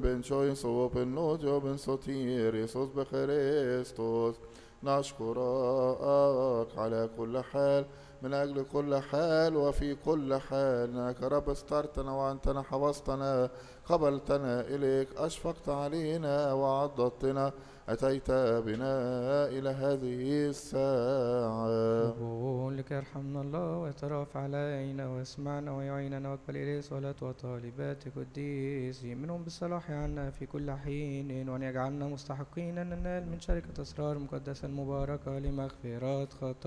بن شويس وبن نوت وبن سوتير يسوس بخريستوس نشكرك على كل حال من أجل كل حال وفي كل حال إنك رب استرتنا وأنتنا حفظتنا قبلتنا إليك أشفقت علينا وعضدتنا أتيت بنا إلى هذه الساعة. نقول لك ارحمنا الله ويترأف علينا واسمعنا ويعيننا واقبل إليه صلاة وطالبات قديس منهم بالصلاح عنا في كل حين وأن يجعلنا مستحقين أن ننال من شركة أسرار مقدسة المباركة لمغفرات خطايانا